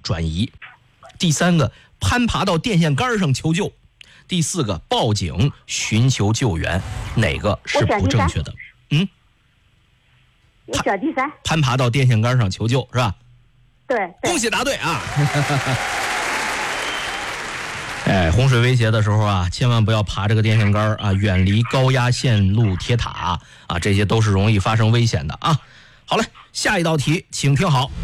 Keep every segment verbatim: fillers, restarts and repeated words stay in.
转移；第三个，攀爬到电线杆上求救；第四个，报警寻求救援。哪个是不正确的？嗯， 我选第三， 攀爬到电线杆上求救是吧？ 对，对恭喜答对啊！哎，洪水威胁的时候啊，千万不要爬这个电线杆啊，远离高压线路、铁塔啊，这些都是容易发生危险的啊。好嘞，下一道题，请听好。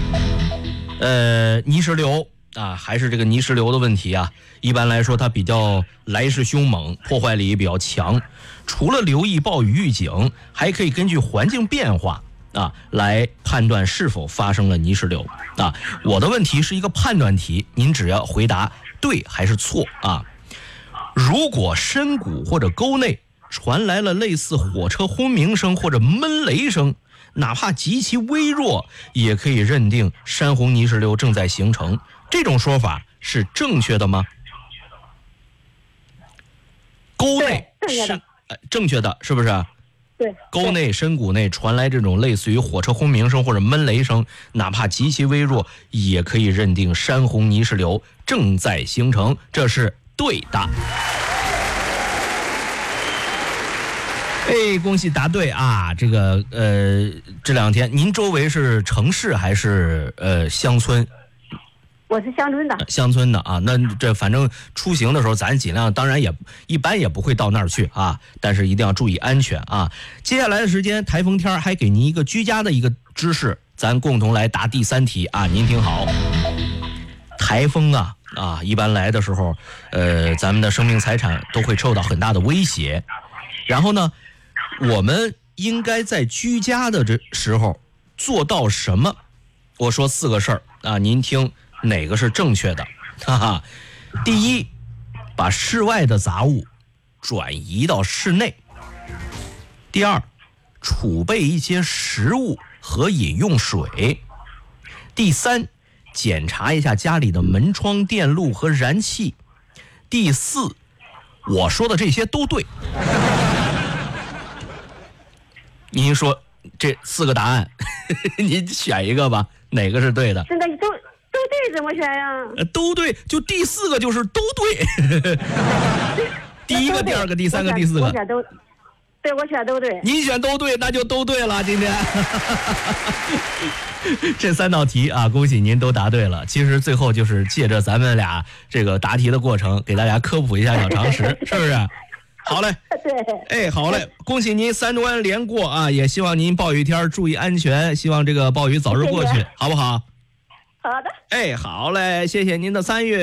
呃，泥石流啊，还是这个泥石流的问题啊。一般来说，它比较来势凶猛，破坏力也比较强。除了留意暴雨预警，还可以根据环境变化啊来判断是否发生了泥石流啊。我的问题是一个判断题，您只要回答对还是错啊。如果深谷或者沟内传来了类似火车轰鸣声或者闷雷声，哪怕极其微弱，也可以认定山洪泥石流正在形成，这种说法是正确的吗？沟内深，正确的是不是？ 对， 沟内深谷内传来这种类似于火车轰鸣声或者闷雷声，哪怕极其微弱，也可以认定山洪泥石流正在形成，这是对的。哎，恭喜答对啊！这个呃，这两天您周围是城市还是呃乡村？ 我是乡村的。 乡村的啊，那这反正出行的时候，咱尽量，当然也一般也不会到那儿去啊，但是一定要注意安全啊。接下来的时间，台风天还给您一个居家的一个知识，咱共同来答第三题啊。您听好，台风啊啊，一般来的时候，呃，咱们的生命财产都会受到很大的威胁，然后呢，我们应该在居家的这时候做到什么？我说四个事儿啊，您听哪个是正确的？哈哈，第一，把室外的杂物转移到室内；第二，储备一些食物和饮用水；第三，检查一下家里的门窗、电路和燃气；第四，我说的这些都对。您说这四个答案，您选一个吧，哪个是对的？ 现在都都对，怎么选呀？ 呃，都对，就第四个就是都对。第一个、第二个、第三个、第四个， 我选都，对，我选都对。 您选都对，那就都对了。今天这三道题啊，恭喜您都答对了。其实最后就是借着咱们俩这个答题的过程，给大家科普一下小常识，是不是？好嘞， 对， 哎，好嘞，恭喜您三关连过啊！也希望您暴雨天注意安全，希望这个暴雨早日过去，谢谢好不好？ 好的。 哎，好嘞，谢谢您的参与。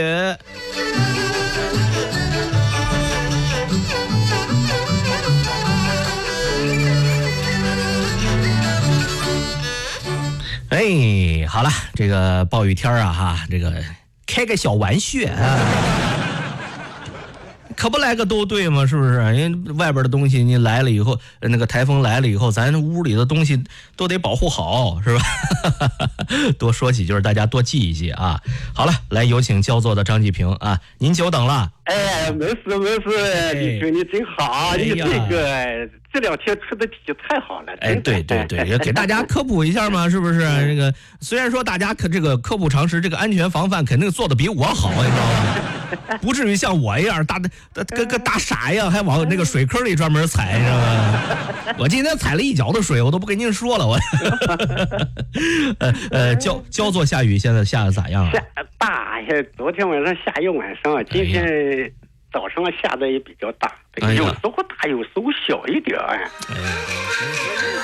哎，好了，这个暴雨天啊，哈，这个开个小玩笑啊。可不来个都对吗？是不是？因为外边的东西你来了以后，那个台风来了以后，咱屋里的东西都得保护好，是吧？多说几句，大家多记一记啊。好了，来有请焦作的张继平啊，您久等了。 哎，没事没事，继平你真好， 哎、 你这个这两天出的题太好了。 哎，对对对，也给大家科普一下嘛，是不是？这个虽然说大家可这个科普常识，这个安全防范肯定做的比我好，你知道吗？不至于像我一样大跟个大傻一样，还往那个水坑里专门踩，知道吗？我今天踩了一脚的水，我都不跟您说了，我。呃呃，焦焦作下雨，现在下的咋样啊？ 下大呀，昨天晚上下一晚上，今天早上下的也比较大，有时候大，有时候小一点。哎呀，